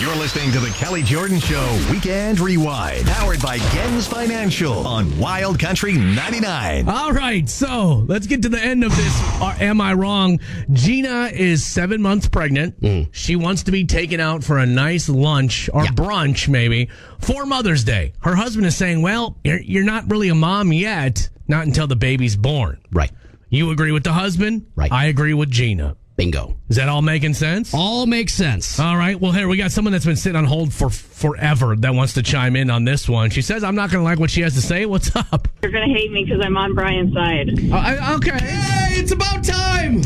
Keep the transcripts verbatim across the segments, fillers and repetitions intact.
You're listening to the Kelly Jordan Show Weekend Rewind, powered by Gens Financial on Wild Country ninety-nine. All right, so let's get to the end of this. Uh, am I wrong? Gina is seven months pregnant. Mm. She wants to be taken out for a nice lunch or yeah. brunch, maybe, for Mother's Day. Her husband is saying, well, you're, you're not really a mom yet, not until the baby's born. Right. You agree with the husband? Right. I agree with Gina. Bingo. Is that all making sense? All makes sense. All right. Well, here, we got someone that's been sitting on hold for forever that wants to chime in on this one. She says, I'm not going to like what she has to say. What's up? You're going to hate me because I'm on Brian's side. Uh, I, okay. Hey, it's about time.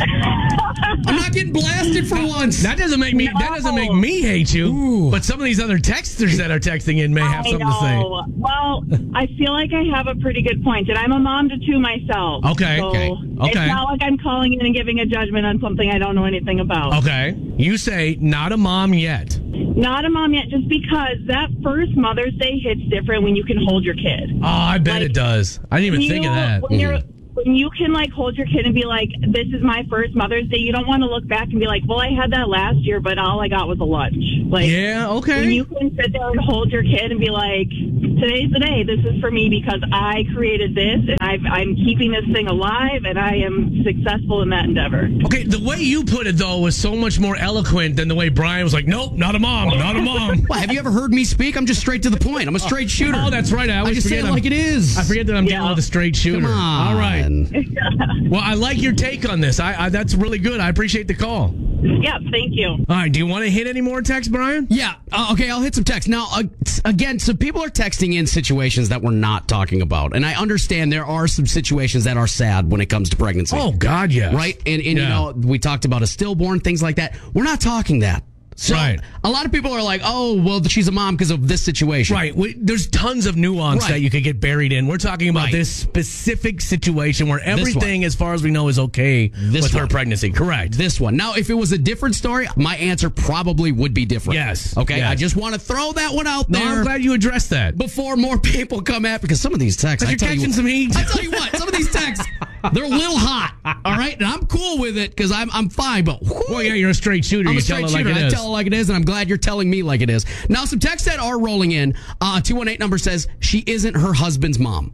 I'm not getting blasted for once. That doesn't make me no. That doesn't make me hate you. Ooh. But some of these other texters that are texting in may have I something know. to say. Well, I feel like I have a pretty good point, and I'm a mom to two myself. Okay. So okay. Okay. It's not like I'm calling in and giving a judgment on something I don't know anything about. Okay. You say not a mom yet. Not a mom yet, just because that first Mother's Day hits different when you can hold your kid. Oh, I bet like, it does. I didn't even you, think of that. When you're When you can, like, hold your kid and be like, this is my first Mother's Day, you don't want to look back and be like, well, I had that last year, but all I got was a lunch. Like, yeah, okay. When you can sit there and hold your kid and be like, today's the day. This is for me because I created this, and I've, I'm keeping this thing alive, and I am successful in that endeavor. Okay, the way you put it, though, was so much more eloquent than the way Brian was like, nope, not a mom, not a mom. Well, have you ever heard me speak? I'm just straight to the point. I'm a straight shooter. Oh, that's right. I, I just say it like it is. I forget that I'm yeah. dealing with a straight shooter. Come on. All right. Well, I like your take on this. I, I that's really good. I appreciate the call. Yeah, thank you. All right, do you want to hit any more text, Brian? Yeah. Uh, okay, I'll hit some text. Now, uh, again, so people are texting in situations that we're not talking about. And I understand there are some situations that are sad when it comes to pregnancy. Oh, God, yes. Right? And, and yeah. you know, we talked about a stillborn, things like that. We're not talking that. So right. a lot of people are like, oh, well, she's a mom because of this situation. Right. We, there's tons of nuance right. that you could get buried in. We're talking about right. this specific situation where everything, as far as we know, is okay this with one. her pregnancy. Correct. This one. Now, if it was a different story, my answer probably would be different. Yes. Okay. Yes. I just want to throw that one out there. No, I'm glad you addressed that. Before more people come at, because some of these texts, I you're tell catching you, some heat. I tell you what, some of these texts, they're a little hot. All right. And I'm cool with it because I'm, I'm fine. But whoo, well, yeah, you're a straight shooter. I'm you a straight tell shooter. It like it I is. tell it like it is, and I'm glad you're telling me like it is. Now, some texts that are rolling in. Uh, two one eight number says she isn't her husband's mom.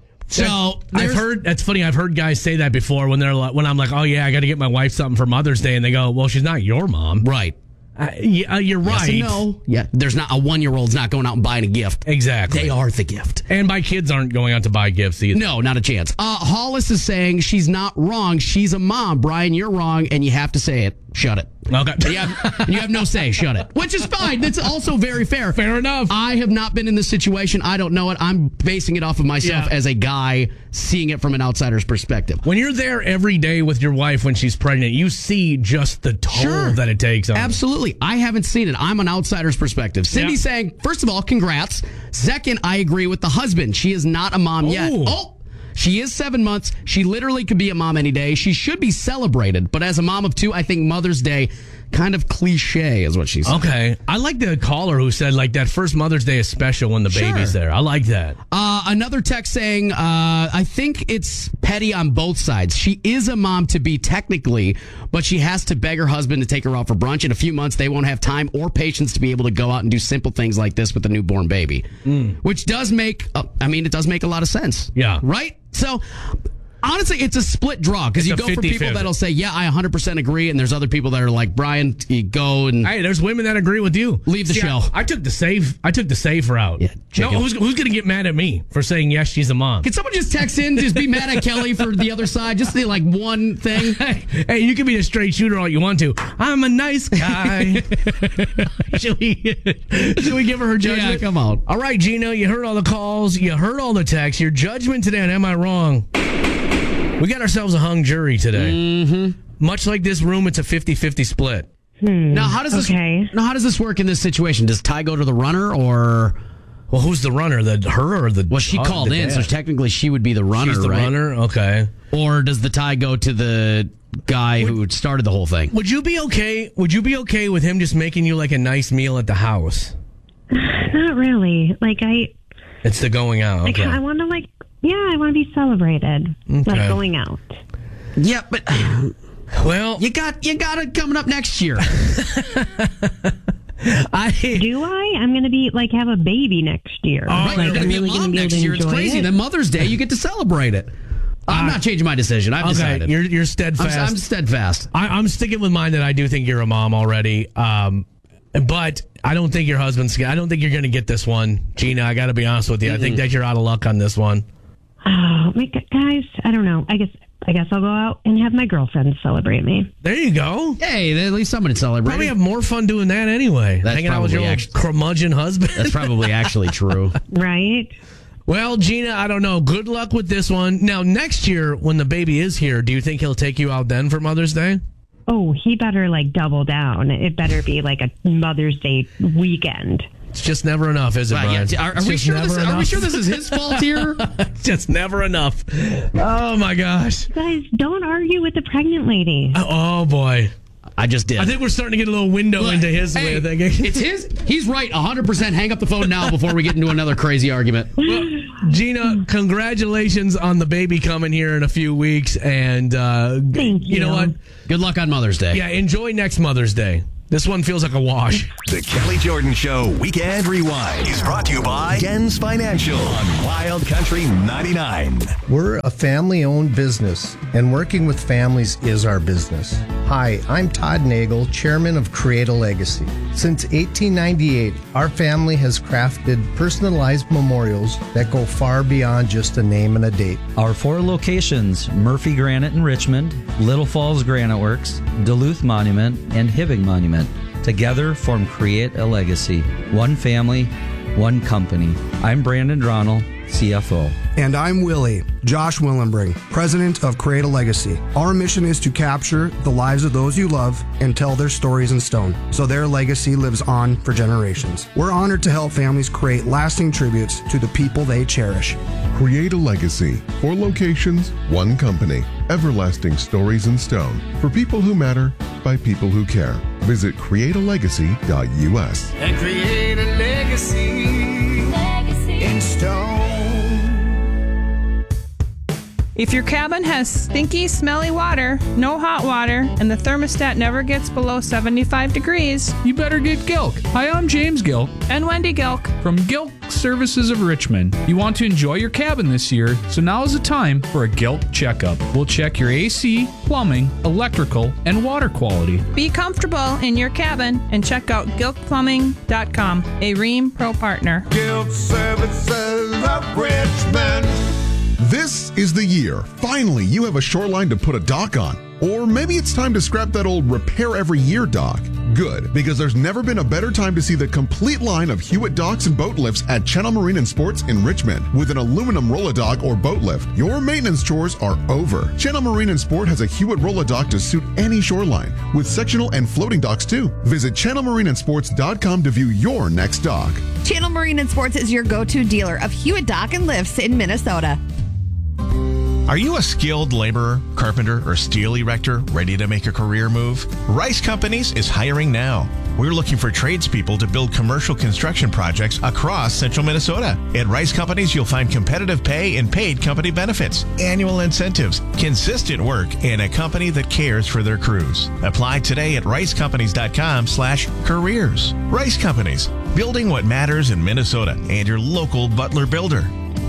So I've heard that's funny. I've heard guys say that before when they're like, when I'm like, oh yeah, I got to get my wife something for Mother's Day, and they go, well, she's not your mom, right? Uh, yeah, you're right. Yes and no. Yeah, there's not a one year old's not going out and buying a gift. Exactly, they are the gift, and my kids aren't going out to buy gifts either. No, not a chance. Uh, Hollis is saying she's not wrong. She's a mom. Brian, you're wrong, and you have to say it. Shut it. Okay. You have, you have no say. Shut it. Which is fine. That's also very fair. Fair enough. I have not been in this situation. I don't know it. I'm basing it off of myself yeah. as a guy seeing it from an outsider's perspective. When you're there every day with your wife when she's pregnant, you see just the toll sure. that it takes on Absolutely. I haven't seen it. I'm an outsider's perspective. Cindy yeah. saying, first of all, congrats. Second, I agree with the husband. She is not a mom Ooh. yet. Oh. She is seven months. She literally could be a mom any day. She should be celebrated. But as a mom of two, I think Mother's Day, kind of cliche is what she said. Okay. I like the caller who said, like, that first Mother's Day is special when the sure. baby's there. I like that. Uh, another text saying, uh, I think it's petty on both sides. She is a mom to be technically, but she has to beg her husband to take her out for brunch. In a few months, they won't have time or patience to be able to go out and do simple things like this with a newborn baby. Mm. Which does make, uh, I mean, it does make a lot of sense. Yeah. Right? So, honestly, it's a split draw because you go from people that'll say, yeah, I one hundred percent agree, and there's other people that are like, Brian, you go and... Hey, there's women that agree with you. Leave the See, show. I, I took the safe I took the safe route. Yeah, no, who's, who's going to get mad at me for saying, yes, she's a mom? Can someone just text in, just be mad at Kelly for the other side? Just say, like, one thing? Hey, hey, you can be a straight shooter all you want to. I'm a nice guy. should, we, should we give her her judgment? Yeah, come on. All right, Gino, you heard all the calls. You heard all the texts. Your judgment today on Am I Wrong? We got ourselves a hung jury today. Mm-hmm. Much like this room, it's a fifty-fifty split. Hmm. Now, how does this? Okay. Now, how does this work in this situation? Does Ty go to the runner, or well, who's the runner? The her or the? Well, she oh, called in, dad. so technically she would be the runner, She's the right? runner. Okay. Or does the tie go to the guy would, who started the whole thing? Would you be okay? Would you be okay with him just making you like a nice meal at the house? Not really. Like I. It's the going out. Okay. I, I want to like. Yeah, I want to be celebrated. Okay. Like going out. Yeah, but well, you got you got it coming up next year. I Do I? I'm going to be like have a baby next year. Oh, Right, like, you're going to I'm be a really mom gonna be able next to year. It's enjoy crazy. it. Then Mother's Day, you get to celebrate it. I'm not changing my decision. I've okay, decided. you're you're I'm, steadfast. I'm steadfast. I, I'm sticking with mine that I do think you're a mom already. Um, but I don't think your husband's. I don't think you're going to get this one, Gina. I got to be honest with you. Mm-hmm. I think that you're out of luck on this one. Oh, my God, guys, I don't know. I guess I guess I'll go out and have my girlfriends celebrate me. There you go. Hey, at least somebody celebrated. Probably have more fun doing that anyway. That's hanging out with your probably old actu- curmudgeon husband. That's probably actually true. Right? Well, Gina, I don't know. Good luck with this one. Now, next year when the baby is here, do you think he'll take you out then for Mother's Day? Oh, he better like double down. It better be like a Mother's Day weekend. It's just never enough, is it, Right, Brian? yeah, are, are It's we just sure never this, are we enough. sure this is his fault here? It's just never enough. Oh, my gosh. Guys, don't argue with the pregnant lady. Oh, boy. I just did. I think we're starting to get a little window into his Hey, way of thinking. It's his. He's right. one hundred percent. Hang up the phone now before we get into another crazy argument. Well, Gina, congratulations on the baby coming here in a few weeks. And uh, Thank you know you. what? Good luck on Mother's Day. Yeah, enjoy next Mother's Day. This one feels like a wash. The Kelly Jordan Show Weekend Rewind is brought to you by Gens Financial on Wild Country ninety-nine. We're a family-owned business, and working with families is our business. Hi, I'm Todd Nagel, chairman of Create a Legacy. Since eighteen ninety-eight, our family has crafted personalized memorials that go far beyond just a name and a date. Our four locations, Murphy Granite in Richmond, Little Falls Granite Works, Duluth Monument, and Hibbing Monument, together form Create a Legacy. One family, one company. I'm Brandon Dronell, C F O. And I'm Willie, Josh Willenbring, president of Create a Legacy. Our mission is to capture the lives of those you love and tell their stories in stone, so their legacy lives on for generations. We're honored to help families create lasting tributes to the people they cherish. Create a Legacy. Four locations, one company. Everlasting stories in stone. For people who matter, by people who care. Visit create a legacy dot U S. And create a legacy, legacy in stone. If your cabin has stinky, smelly water, no hot water, and the thermostat never gets below seventy-five degrees, you better get Gilk. Hi, I'm James Gilk. And Wendy Gilk. From Gilk Services of Richmond. You want to enjoy your cabin this year, so now is the time for a Gilk checkup. We'll check your A C, plumbing, electrical, and water quality. Be comfortable in your cabin and check out gilk plumbing dot com, a Rheem Pro partner. Gilk Services of Richmond. This is the year. Finally, you have a shoreline to put a dock on. Or maybe it's time to scrap that old repair every year dock. Good, because there's never been a better time to see the complete line of Hewitt docks and boat lifts at Channel Marine and Sports in Richmond. With an aluminum roll-a-dock or boat lift, your maintenance chores are over. Channel Marine and Sport has a Hewitt roll-a-dock to suit any shoreline, with sectional and floating docks too. Visit channel marine and sports dot com to view your next dock. Channel Marine and Sports is your go-to dealer of Hewitt dock and lifts in Minnesota. Are you a skilled laborer, carpenter, or steel erector ready to make a career move? Rice Companies is hiring now. We're looking for tradespeople to build commercial construction projects across central Minnesota. At Rice Companies, you'll find competitive pay and paid company benefits, annual incentives, consistent work, and a company that cares for their crews. Apply today at rice companies dot com slash careers. Rice Companies, building what matters in Minnesota and your local Butler builder.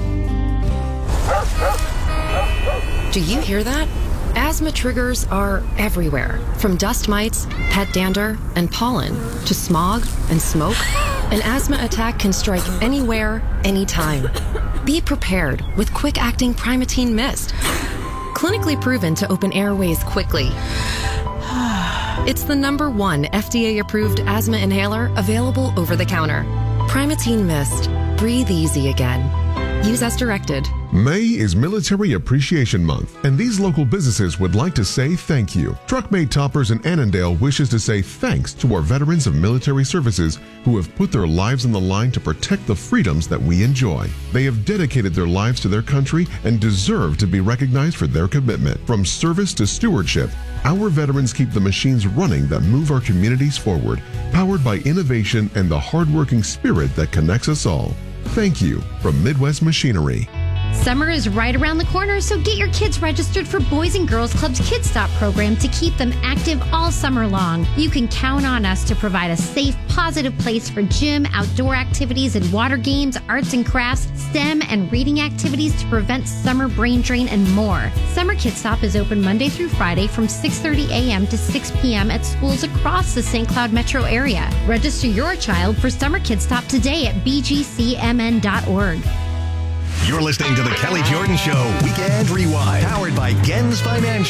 Do you hear that? Asthma triggers are everywhere, from dust mites, pet dander, and pollen, to smog and smoke. An asthma attack can strike anywhere, anytime. Be prepared with quick-acting Primatene Mist. Clinically proven to open airways quickly. It's the number one F D A-approved asthma inhaler available over the counter. Primatene Mist. Breathe easy again. Use as directed. May is Military Appreciation Month, and these local businesses would like to say thank you. Truckmate Toppers in Annandale wishes to say thanks to our veterans of military services who have put their lives on the line to protect the freedoms that we enjoy. They have dedicated their lives to their country and deserve to be recognized for their commitment. From service to stewardship, our veterans keep the machines running that move our communities forward, powered by innovation and the hardworking spirit that connects us all. Thank you from Midwest Machinery. Summer is right around the corner, so get your kids registered for Boys and Girls Club's Kid Stop program to keep them active all summer long. You can count on us to provide a safe, positive place for gym, outdoor activities, and water games, arts and crafts, STEM, and reading activities to prevent summer brain drain and more. Summer Kid Stop is open Monday through Friday from six thirty a.m. to six p.m. at schools across the Saint Cloud metro area. Register your child for Summer Kid Stop today at b g c m n dot org. You're listening to the Kelly Jordan Show Weekend Rewind, powered by Gens Financial.